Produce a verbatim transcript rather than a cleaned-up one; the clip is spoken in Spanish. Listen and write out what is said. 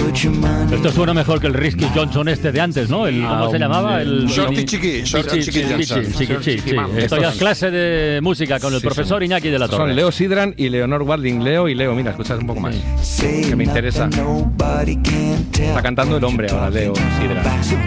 Esto suena mejor que el Risky Johnson este de antes, ¿no? El, ¿Cómo Ah, se llamaba? El Shorty Chiqui, Shorty Chiqui Johnson. Sí, sí, sí, sí. Estoy a clase de música con el Sí, profesor son- Iñaki de la Torre. Son Leo Sidran y Leonor Warding. Leo y Leo, mira, escuchas un poco más. Que me interesa. Está cantando el hombre ahora, Leo Sidran.